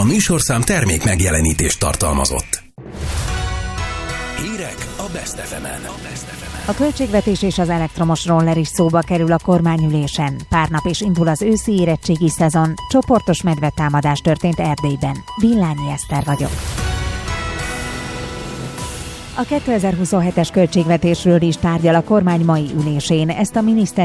műsorszám termék megjelenítést tartalmazott. Hírek a Best FM-en. A költségvetés és az elektromos roller is szóba kerül a kormányülésen. Pár nap és indul az őszi érettségi szezon. Csoportos medvetámadás történt Erdélyben. Villányi Eszter vagyok. A 2027-es költségvetésről is tárgyal a kormány mai ülésén. Ezt a miniszter